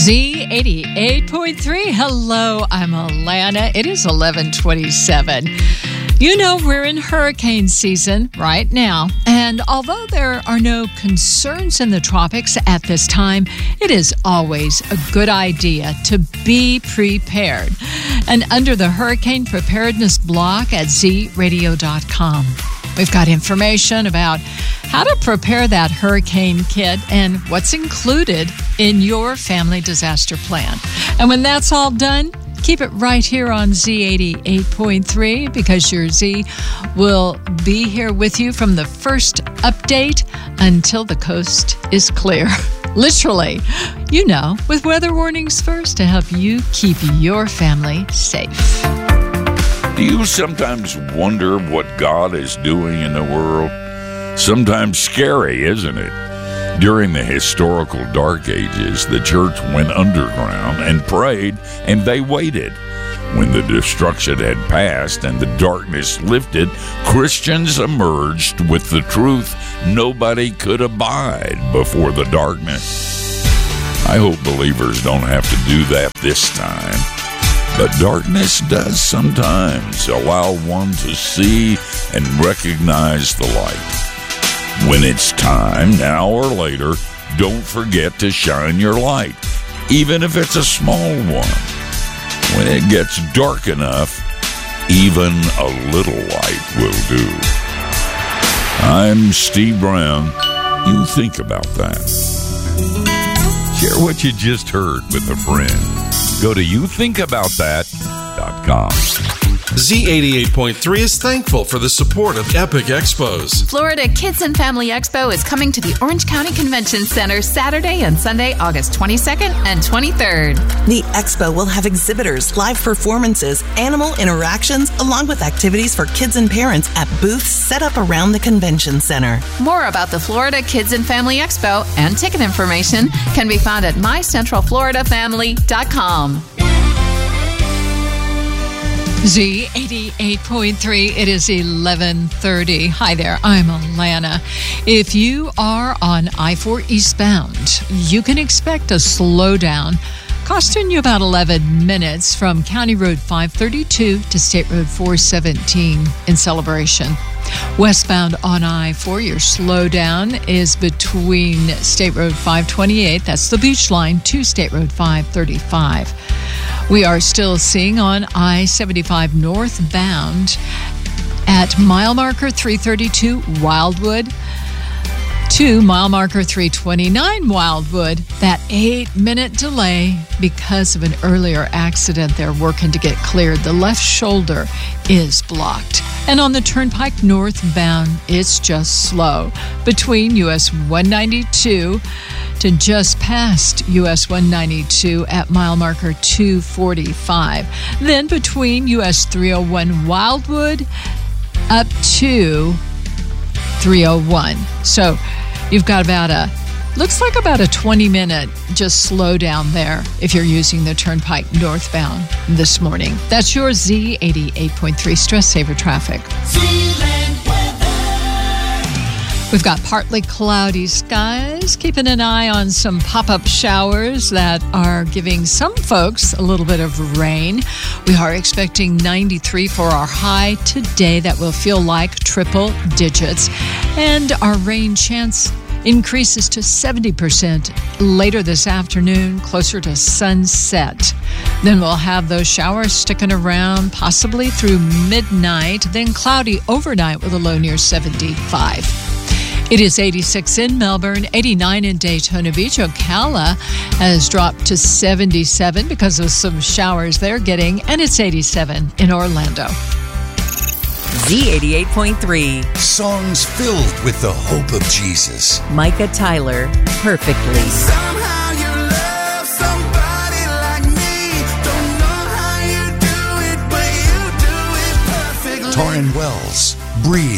Z88.3. Hello, I'm Alana. It is 11:27. You know, we're in hurricane season right now, and although there are no concerns in the tropics at this time, it is always a good idea to be prepared. And under the Hurricane Preparedness block at zradio.com, we've got information about how to prepare that hurricane kit and what's included in your family disaster plan. And when that's all done, keep it right here on Z88.3 because your Z will be here with you from the first update until the coast is clear. Literally, you know, with weather warnings first to help you keep your family safe. Do you sometimes wonder what God is doing in the world? Sometimes scary, isn't it? During the historical Dark Ages, the church went underground and prayed, and they waited. When the destruction had passed and the darkness lifted, Christians emerged with the truth nobody could abide before the darkness. I hope believers don't have to do that this time. But darkness does sometimes allow one to see and recognize the light. When it's time, now or later, don't forget to shine your light, even if it's a small one. When it gets dark enough, even a little light will do. I'm Steve Brown. You think about that. Share what you just heard with a friend. Go to youthinkaboutthat.com. Z88.3 is thankful for the support of Epic Expos. Florida Kids and Family Expo is coming to the Orange County Convention Center Saturday and Sunday, August 22nd and 23rd. The expo will have exhibitors, live performances, animal interactions, along with activities for kids and parents at booths set up around the convention center. More about the Florida Kids and Family Expo and ticket information can be found at mycentralfloridafamily.com. Z88.3, it is 11:30. Hi there, I'm Alana. If you are on I-4 eastbound, you can expect a slowdown costing you about 11 minutes from County Road 532 to State Road 417 in Celebration. Westbound on I-4, your slowdown is between State Road 528, that's the beach line, to State Road 535. We are still seeing on I-75 northbound at mile marker 332 Wildwood to mile marker 329 Wildwood, that 8-minute delay because of an earlier accident. They're working to get cleared. The left shoulder is blocked. And on the Turnpike northbound, it's just slow between US 192 to just past US 192 at mile marker 245. Then between US 301 Wildwood up to 301. So you've got looks like about a 20-minute just slow down there if you're using the Turnpike northbound this morning. That's your Z88.3 Stress Saver Traffic. We've got partly cloudy skies, keeping an eye on some pop-up showers that are giving some folks a little bit of rain. We are expecting 93 for our high today. That will feel like triple digits. And our rain chance increases to 70% later this afternoon, closer to sunset. Then we'll have those showers sticking around possibly through midnight, then cloudy overnight with a low near 75. It is 86 in Melbourne, 89 in Daytona Beach. Ocala has dropped to 77 because of some showers they're getting, and it's 87 in Orlando. Z88.3. Songs filled with the hope of Jesus. Micah Tyler, Perfectly. Somehow you love somebody like me. Don't know how you do it, but you do it perfectly. Torrin Wells, Breathe.